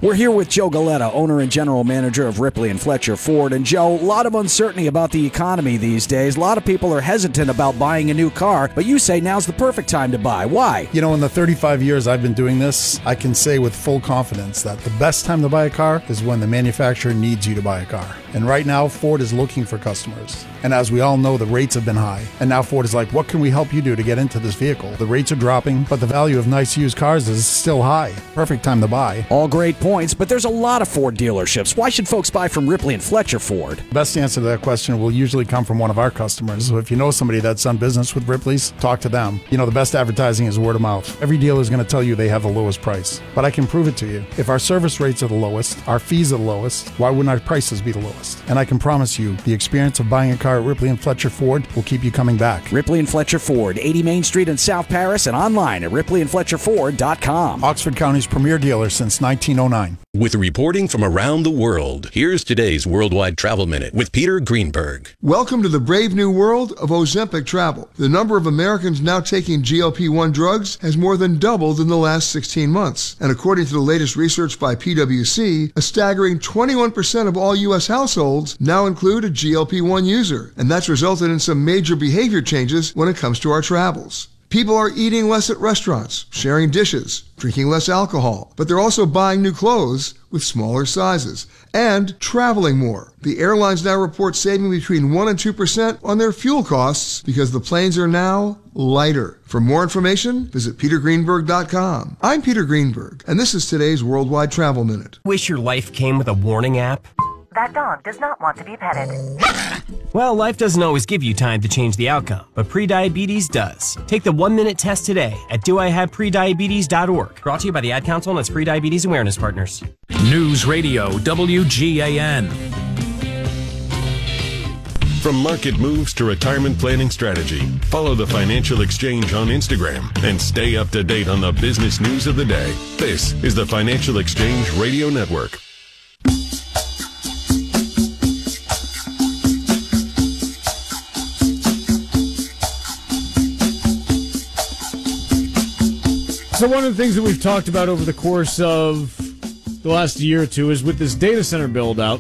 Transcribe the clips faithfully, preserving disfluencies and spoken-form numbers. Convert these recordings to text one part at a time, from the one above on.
We're here with Joe Galetta, owner and general manager of Ripley and Fletcher Ford. And Joe, a lot of uncertainty about the economy these days. A lot of people are hesitant about buying a new car, but you say now's the perfect time to buy. Why? You know, in the thirty-five years I've been doing this, I can say with full confidence that the best time to buy a car is when the manufacturer needs you to buy a car. And right now, Ford is looking for customers. And as we all know, the rates have been high. And now Ford is like, what can we help you do to get into this vehicle? The rates are dropping, but the value of nice used cars is still high. Perfect time to buy. All great points, but there's a lot of Ford dealerships. Why should folks buy from Ripley and Fletcher Ford? The best answer to that question will usually come from one of our customers. So if you know somebody that's done business with Ripley's, talk to them. You know, the best advertising is word of mouth. Every dealer is going to tell you they have the lowest price. But I can prove it to you. If our service rates are the lowest, our fees are the lowest, why wouldn't our prices be the lowest? And I can promise you, the experience of buying a car at Ripley and Fletcher Ford will keep you coming back. Ripley and Fletcher Ford, eighty Main Street in South Paris, and online at ripley and fletcher ford dot com. Oxford County's premier dealer since nineteen oh nine. With reporting from around the world, here's today's Worldwide Travel Minute with Peter Greenberg. Welcome to the brave new world of Ozempic travel. The number of Americans now taking G L P one drugs has more than doubled in the last sixteen months. And according to the latest research by P W C, a staggering twenty-one percent of all U S households now include a G L P one user. And that's resulted in some major behavior changes when it comes to our travels. People are eating less at restaurants, sharing dishes, drinking less alcohol, but they're also buying new clothes with smaller sizes and traveling more. The airlines now report saving between one and two percent on their fuel costs because the planes are now lighter. For more information, visit peter greenberg dot com. I'm Peter Greenberg, and this is today's Worldwide Travel Minute. Wish your life came with a warning app? That dog does not want to be petted. Well, life doesn't always give you time to change the outcome, but prediabetes does. Take the one-minute test today at do I have prediabetes dot org. Brought to you by the Ad Council and its Prediabetes Awareness Partners. News Radio W G A N. From market moves to retirement planning strategy, follow the Financial Exchange on Instagram and stay up to date on the business news of the day. This is the Financial Exchange Radio Network. So one of the things that we've talked about over the course of the last year or two is with this data center build-out,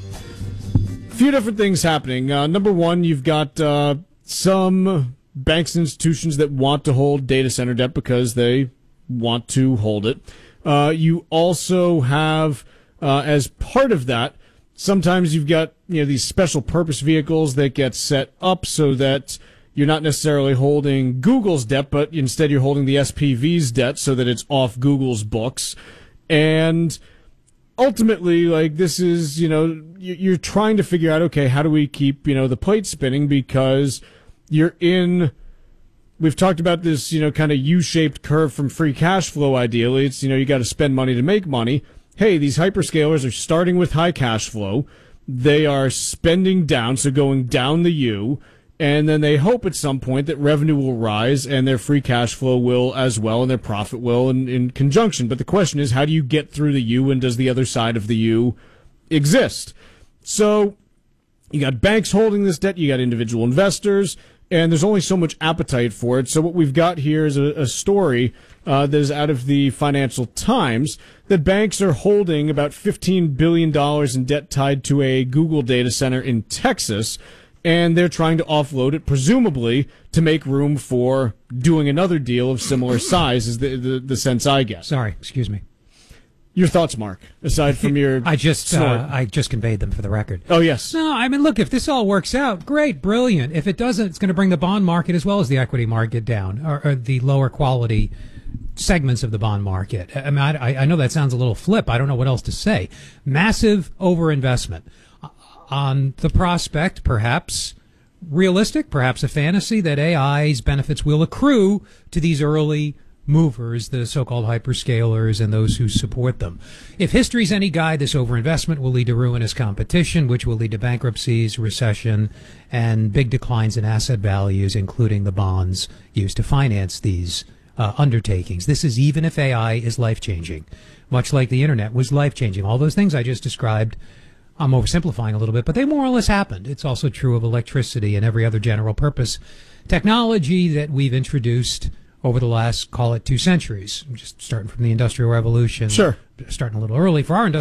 a few different things happening. Uh, number one, you've got uh, some banks and institutions that want to hold data center debt because they want to hold it. Uh, you also have, uh, as part of that, sometimes you've got you know these special purpose vehicles that get set up so that you're not necessarily holding Google's debt, but instead you're holding the S P V's debt so that it's off Google's books. And ultimately, like, this is, you know, you're trying to figure out, okay, how do we keep, you know, the plate spinning, because you're in, we've talked about this, you know, kind of U-shaped curve from free cash flow. Ideally, it's, you know, you got to spend money to make money. Hey, these hyperscalers are starting with high cash flow. They are spending down, so going down the U. And then they hope at some point that revenue will rise and their free cash flow will as well and their profit will in, in conjunction. But the question is, how do you get through the U, and does the other side of the U exist? So you got banks holding this debt, you got individual investors, and there's only so much appetite for it. So what we've got here is a, a story uh, that is out of the Financial Times that banks are holding about fifteen billion dollars in debt tied to a Google data center in Texas, and they're trying to offload it, presumably to make room for doing another deal of similar size, is the, the, the sense I get. Sorry, excuse me. Your thoughts, Mark, aside from your I just snort. uh, I just conveyed them for the record. Oh, yes. No, I mean, look, if this all works out, great, brilliant. If it doesn't, it's going to bring the bond market as well as the equity market down, or, or the lower quality segments of the bond market. I mean, I, I know that sounds a little flip. I don't know what else to say. Massive overinvestment on the prospect, perhaps realistic, perhaps a fantasy, that A I's benefits will accrue to these early movers, the so-called hyperscalers and those who support them. If history's any guide, this overinvestment will lead to ruinous competition, which will lead to bankruptcies, recession, and big declines in asset values, including the bonds used to finance these uh, undertakings. This is even if A I is life-changing, much like the internet was life-changing. All those things I just described, I'm oversimplifying a little bit, but they more or less happened. It's also true of electricity and every other general purpose technology that we've introduced over the last, call it, two centuries. Just starting from the Industrial Revolution. Sure. Starting a little early for our industrial